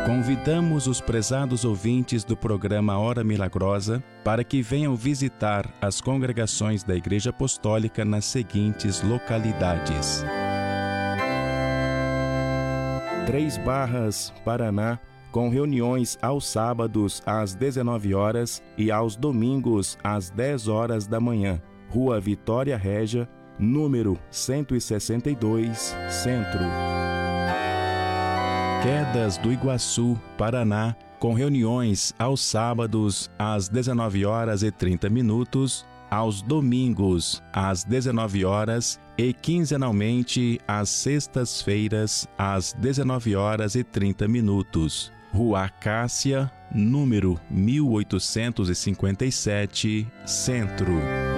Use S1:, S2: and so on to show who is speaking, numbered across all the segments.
S1: Convidamos os prezados ouvintes do programa Hora Milagrosa para que venham visitar as congregações da Igreja Apostólica nas seguintes localidades: Três Barras, Paraná, com reuniões aos sábados às 19 horas e aos domingos às 10 horas da manhã. Rua Vitória Régia, número 162, Centro. Quedas do Iguaçu, Paraná, com reuniões aos sábados às 19 horas e 30 minutos, aos domingos às 19 horas e quinzenalmente às sextas-feiras às 19 horas e 30 minutos. Rua Acácia, número 1857, Centro.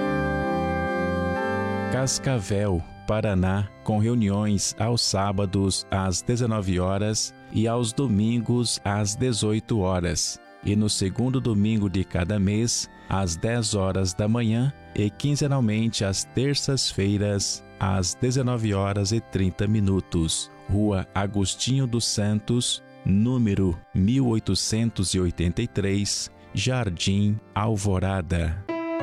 S1: Cascavel, Paraná, com reuniões aos sábados às 19 horas e aos domingos às 18 horas, e no segundo domingo de cada mês, às 10 horas da manhã, e quinzenalmente às terças-feiras, às 19 horas e 30 minutos. Rua Agostinho dos Santos, número 1883, Jardim Alvorada.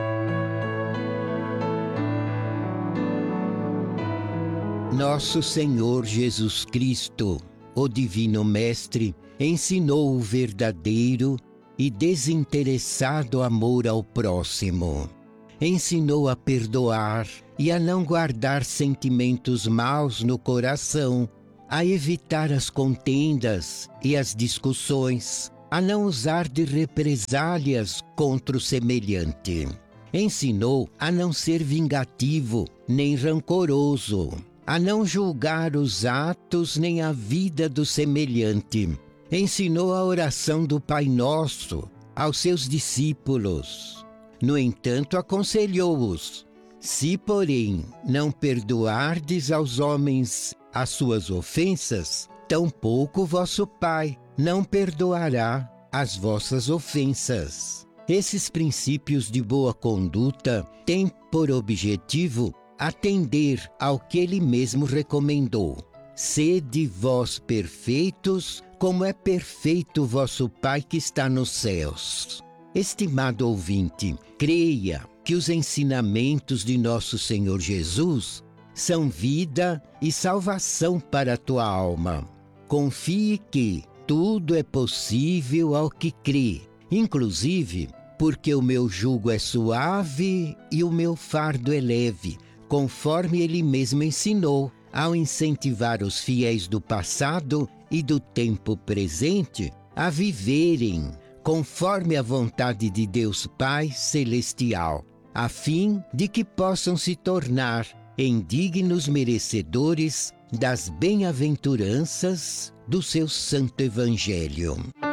S2: Nosso Senhor Jesus Cristo, o Divino Mestre, ensinou o verdadeiro e desinteressado amor ao próximo. Ensinou a perdoar e a não guardar sentimentos maus no coração, a evitar as contendas e as discussões, a não usar de represálias contra o semelhante. Ensinou a não ser vingativo nem rancoroso, a não julgar os atos nem a vida do semelhante. Ensinou a oração do Pai Nosso aos seus discípulos. No entanto, aconselhou-os: se, porém, não perdoardes aos homens as suas ofensas, tampouco vosso Pai não perdoará as vossas ofensas. Esses princípios de boa conduta têm por objetivo atender ao que ele mesmo recomendou: sede vós perfeitos, como é perfeito vosso Pai que está nos céus. Estimado ouvinte, creia que os ensinamentos de nosso Senhor Jesus são vida e salvação para a tua alma. Confie que tudo é possível ao que crê, inclusive porque o meu jugo é suave e o meu fardo é leve, conforme ele mesmo ensinou ao incentivar os fiéis do passado e do tempo presente a viverem conforme a vontade de Deus Pai Celestial, a fim de que possam se tornar dignos merecedores das bem-aventuranças do seu Santo Evangelho.